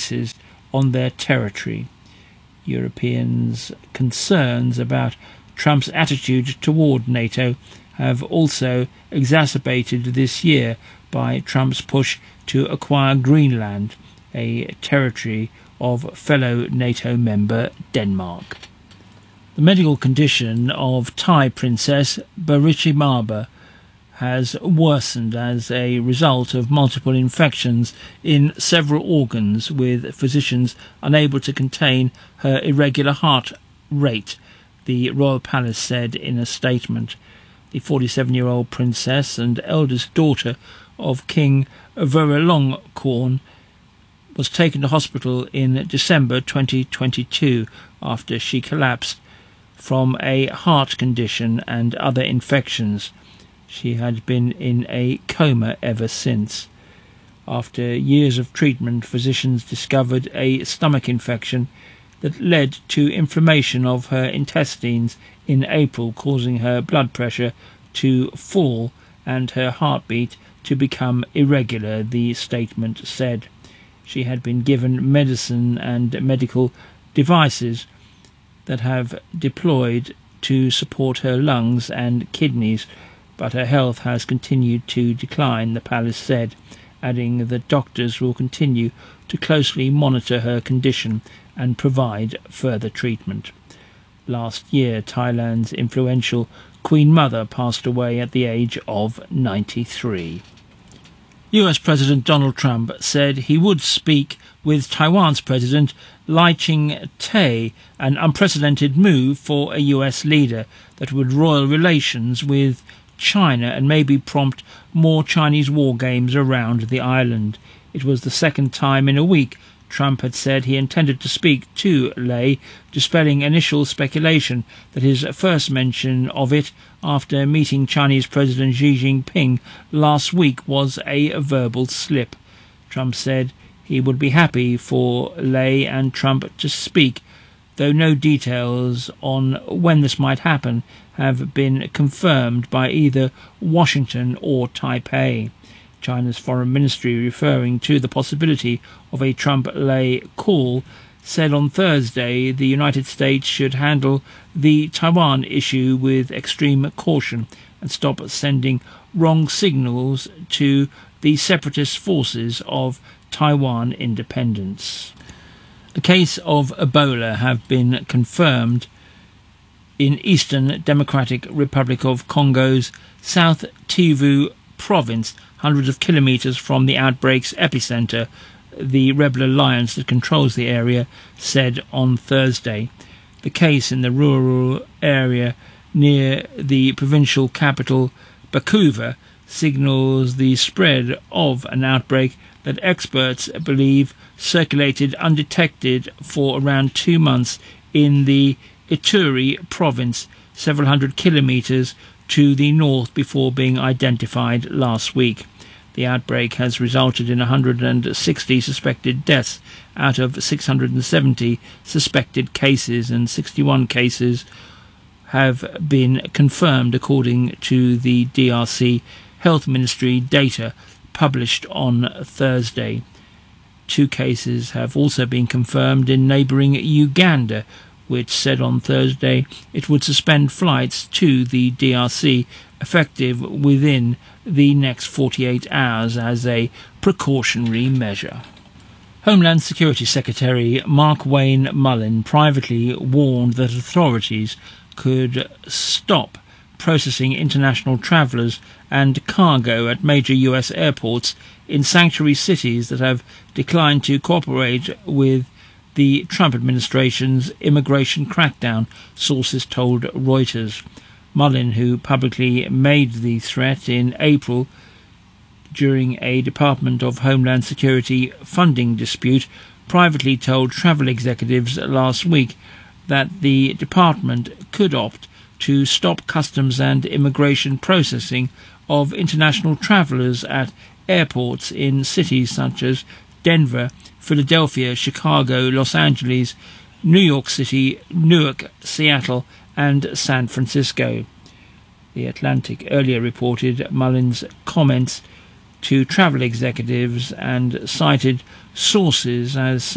bases on their territory. Europeans' concerns about Trump's attitude toward NATO have also exacerbated this year by Trump's push to acquire Greenland, a territory of fellow NATO member Denmark. The medical condition of Thai Princess Barichimaba has worsened as a result of multiple infections in several organs, with physicians unable to contain her irregular heart rate, the Royal Palace said in a statement. The 47-year-old princess and eldest daughter of King Vajiralongkorn was taken to hospital in December 2022 after she collapsed from a heart condition and other infections. She had been in a coma ever since. After years of treatment, physicians discovered a stomach infection that led to inflammation of her intestines in April, causing her blood pressure to fall and her heartbeat to become irregular, the statement said. She had been given medicine and medical devices that have deployed to support her lungs and kidneys, but her health has continued to decline, the palace said, adding that doctors will continue to closely monitor her condition and provide further treatment. Last year, Thailand's influential Queen Mother passed away at the age of 93. US President Donald Trump said he would speak with Taiwan's President Lai Ching-te, an unprecedented move for a US leader that would roil relations with China and maybe prompt more Chinese war games around the island. It was the second time in a week Trump had said he intended to speak to Lai, dispelling initial speculation that his first mention of it after meeting Chinese President Xi Jinping last week was a verbal slip. Trump said he would be happy for Lai and Trump to speak, though no details on when this might happen have been confirmed by either Washington or Taipei. China's foreign ministry, referring to the possibility of a Trump-Lai call, said on Thursday the United States should handle the Taiwan issue with extreme caution and stop sending wrong signals to the separatist forces of Taiwan independence. A case of Ebola have been confirmed in Eastern Democratic Republic of Congo's South Kivu province, hundreds of kilometres from the outbreak's epicenter, the rebel alliance that controls the area said on Thursday. The case in the rural area near the provincial capital Bukavu signals the spread of an outbreak that experts believe circulated undetected for around 2 months in the Ituri province, several hundred kilometres to the north, before being identified last week. The outbreak has resulted in 160 suspected deaths out of 670 suspected cases, and 61 cases have been confirmed according to the DRC Health Ministry data published on Thursday. 2 cases have also been confirmed in neighbouring Uganda, which said on Thursday it would suspend flights to the DRC effective within the next 48 hours as a precautionary measure. Homeland Security Secretary Mark Wayne Mullen privately warned that authorities could stop processing international travellers and cargo at major US airports in sanctuary cities that have declined to cooperate with the Trump administration's immigration crackdown, sources told Reuters. Mullen, who publicly made the threat in April during a Department of Homeland Security funding dispute, privately told travel executives last week that the department could opt to stop customs and immigration processing of international travellers at airports in cities such as Denver, Philadelphia, Chicago, Los Angeles, New York City, Newark, Seattle, and San Francisco. The Atlantic earlier reported Mullen's comments to travel executives and cited sources as